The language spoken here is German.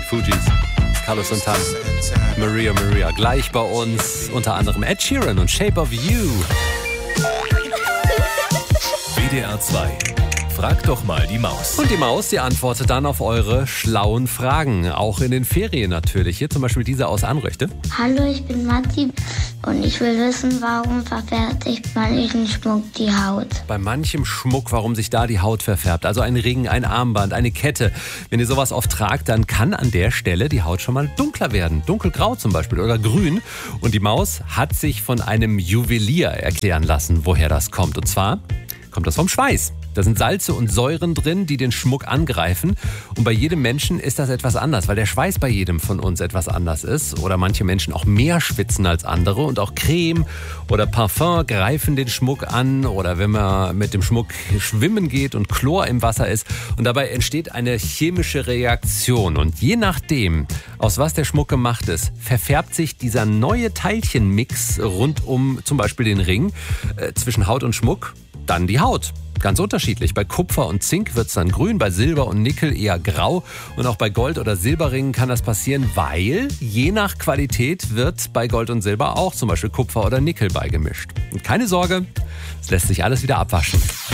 Fugees, Carlos Santana, Maria Maria. Gleich bei uns unter anderem Ed Sheeran und Shape of You. WDR 2. Frag doch mal die Maus. Und die Maus, die antwortet dann auf eure schlauen Fragen. Auch in den Ferien natürlich. Hier zum Beispiel diese aus Anröchte. Hallo, ich bin Matti und ich will wissen, warum verfärbt sich manchen Schmuck die Haut. Bei manchem Schmuck, warum sich da die Haut verfärbt. Also ein Ring, ein Armband, eine Kette. Wenn ihr sowas oft tragt, dann kann an der Stelle die Haut schon mal dunkler werden. Dunkelgrau zum Beispiel oder grün. Und die Maus hat sich von einem Juwelier erklären lassen, woher das kommt. Und zwar kommt das vom Schweiß. Da sind Salze und Säuren drin, die den Schmuck angreifen. Und bei jedem Menschen ist das etwas anders, weil der Schweiß bei jedem von uns etwas anders ist. Oder manche Menschen auch mehr schwitzen als andere. Und auch Creme oder Parfum greifen den Schmuck an. Oder wenn man mit dem Schmuck schwimmen geht und Chlor im Wasser ist. Und dabei entsteht eine chemische Reaktion. Und je nachdem, aus was der Schmuck gemacht ist, verfärbt sich dieser neue Teilchenmix rund um zum Beispiel den Ring zwischen Haut und Schmuck, dann die Haut. Ganz unterschiedlich. Bei Kupfer und Zink wird es dann grün, bei Silber und Nickel eher grau. Und auch bei Gold- oder Silberringen kann das passieren, weil je nach Qualität wird bei Gold und Silber auch zum Beispiel Kupfer oder Nickel beigemischt. Und keine Sorge, es lässt sich alles wieder abwaschen.